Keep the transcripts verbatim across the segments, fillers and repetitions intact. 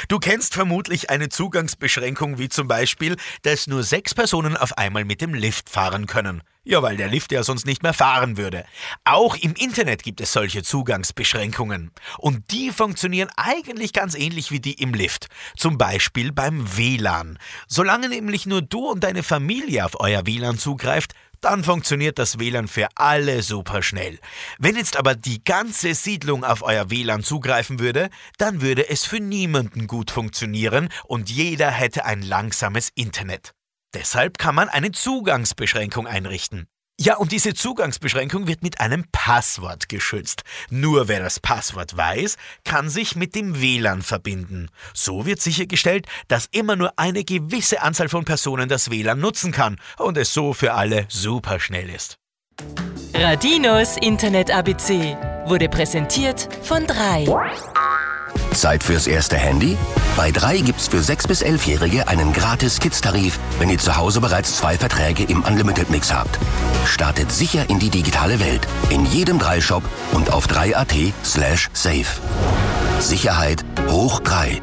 Du kennst vermutlich eine Zugangsbeschränkung wie zum Beispiel, dass nur sechs Personen auf einmal mit dem Lift fahren können. Ja, weil der Lift ja sonst nicht mehr fahren würde. Auch im Internet gibt es solche Zugangsbeschränkungen. Und die funktionieren eigentlich ganz ähnlich wie die im Lift. Zum Beispiel beim W L A N. Solange nämlich nur du und deine Familie auf euer W L A N zugreift, dann funktioniert das W L A N für alle super schnell. Wenn jetzt aber die ganze Siedlung auf euer W L A N zugreifen würde, dann würde es für niemanden gut funktionieren und jeder hätte ein langsames Internet. Deshalb kann man eine Zugangsbeschränkung einrichten. Ja, und diese Zugangsbeschränkung wird mit einem Passwort geschützt. Nur wer das Passwort weiß, kann sich mit dem W L A N verbinden. So wird sichergestellt, dass immer nur eine gewisse Anzahl von Personen das W L A N nutzen kann und es so für alle super schnell ist. Radinos Internet A B C wurde präsentiert von drei. Zeit fürs erste Handy? Bei drei gibt's für sechs- bis elfjährige einen gratis Kids-Tarif, wenn ihr zu Hause bereits zwei Verträge im Unlimited-Mix habt. Startet sicher in die digitale Welt. In jedem drei Shop und auf drei punkt at slash safe. Sicherheit hoch drei.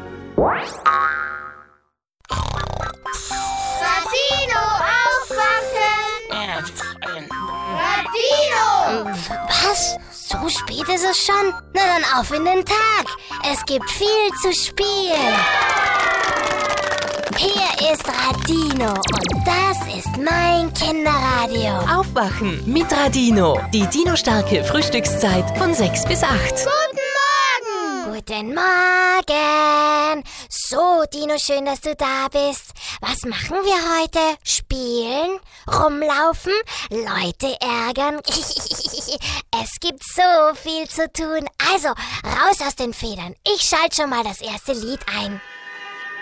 Radino, aufwachen! Radino! Was? So spät ist es schon? Na dann auf in den Tag. Es gibt viel zu spielen. Hier ist Radino und das ist mein Kinderradio. Aufwachen mit Radino. Die Dino-starke Frühstückszeit von sechs bis acht. Guten Morgen! Guten Morgen. So, Dino, schön, dass du da bist. Was machen wir heute? Spielen? Rumlaufen? Leute ärgern? Es gibt so viel zu tun. Also, raus aus den Federn. Ich schalte schon mal das erste Lied ein.